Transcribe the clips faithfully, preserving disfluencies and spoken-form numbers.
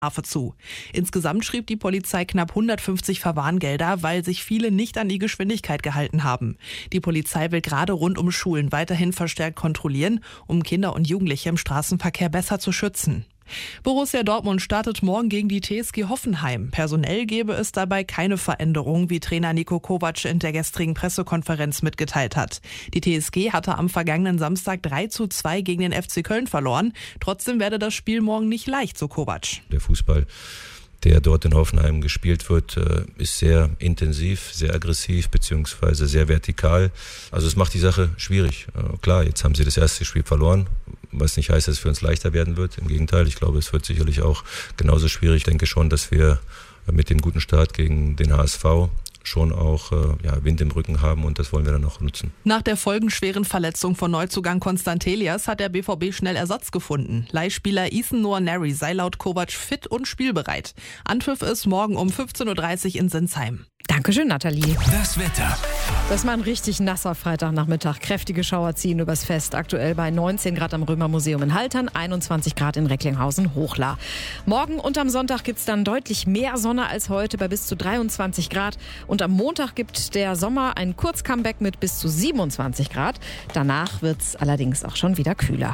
Strafe zu. Insgesamt schrieb die Polizei knapp hundertfünfzig Verwarngelder, weil sich viele nicht an die Geschwindigkeit gehalten haben. Die Polizei will gerade rund um Schulen weiterhin verstärkt kontrollieren, um Kinder und Jugendliche im Straßenverkehr besser zu schützen. Borussia Dortmund startet morgen gegen die T S G Hoffenheim. Personell gebe es dabei keine Veränderung, wie Trainer Niko Kovac in der gestrigen Pressekonferenz mitgeteilt hat. Die T S G hatte am vergangenen Samstag drei zu zwei gegen den F C Köln verloren. Trotzdem werde das Spiel morgen nicht leicht, so Kovac. Der Fußball, der dort in Hoffenheim gespielt wird, ist sehr intensiv, sehr aggressiv bzw. sehr vertikal. Also es macht die Sache schwierig. Klar, jetzt haben sie das erste Spiel verloren, was nicht heißt, dass es für uns leichter werden wird. Im Gegenteil, ich glaube, es wird sicherlich auch genauso schwierig. Ich denke schon, dass wir mit dem guten Start gegen den H S V schon auch äh, ja, Wind im Rücken haben und das wollen wir dann auch nutzen. Nach der folgenschweren Verletzung von Neuzugang Konstant Elias hat der B V B schnell Ersatz gefunden. Leihspieler Ethan Nwaneri sei laut Kovac fit und spielbereit. Anpfiff ist morgen um fünfzehn Uhr dreißig in Sinsheim. Dankeschön, Nathalie. Das Wetter. Das war ein richtig nasser Freitagnachmittag. Kräftige Schauer ziehen übers Fest. Aktuell bei neunzehn Grad am Römermuseum in Haltern, einundzwanzig Grad in Recklinghausen-Hochla. Morgen und am Sonntag gibt es dann deutlich mehr Sonne als heute bei bis zu dreiundzwanzig Grad. Und am Montag gibt der Sommer ein Kurzcomeback mit bis zu siebenundzwanzig Grad. Danach wird es allerdings auch schon wieder kühler.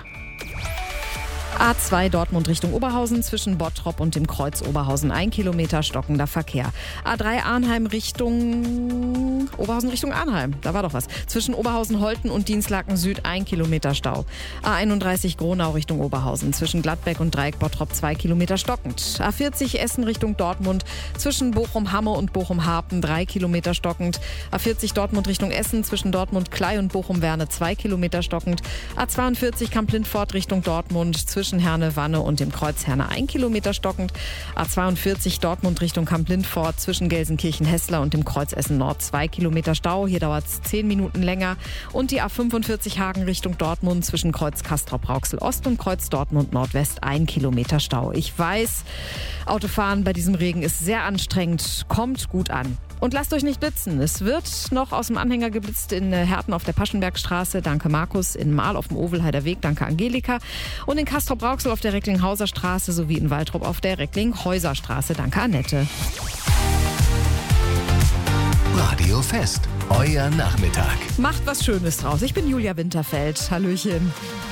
A zwei Dortmund Richtung Oberhausen, zwischen Bottrop und dem Kreuz Oberhausen ein Kilometer stockender Verkehr. A drei Arnheim Richtung Oberhausen Richtung Arnheim, da war doch was. Zwischen Oberhausen-Holten und Dienstlaken Süd ein Kilometer Stau. A einunddreißig Gronau Richtung Oberhausen, zwischen Gladbeck und Dreieck Bottrop zwei Kilometer stockend. A vierzig Essen Richtung Dortmund, zwischen Bochum-Hamme und Bochum-Harpen drei Kilometer stockend. A vierzig Dortmund Richtung Essen, zwischen Dortmund-Klei und Bochum-Werne zwei Kilometer stockend. A zweiundvierzig Kamp-Lindfort Richtung Dortmund, zwischen Zwischen Herne-Wanne und dem Kreuz Herne ein Kilometer stockend. A zweiundvierzig Dortmund Richtung Kamp-Lindfort zwischen Gelsenkirchen-Hessler und dem Kreuz Essen-Nord zwei Kilometer Stau. Hier dauert es zehn Minuten länger. Und die A fünfundvierzig Hagen Richtung Dortmund zwischen Kreuz Castrop-Rauxel-Ost und Kreuz Dortmund-Nordwest ein Kilometer Stau. Ich weiß, Autofahren bei diesem Regen ist sehr anstrengend. Kommt gut an. Und lasst euch nicht blitzen. Es wird noch aus dem Anhänger geblitzt in Herten auf der Paschenbergstraße. Danke Markus. In Mahl auf dem Ovelheider Weg. Danke Angelika. Und in Castrop-Rauxel auf der Recklinghauser Straße sowie in Waltrop auf der Recklinghäuser Straße. Danke Annette. Radio Fest. Euer Nachmittag. Macht was Schönes draus. Ich bin Julia Winterfeld. Hallöchen.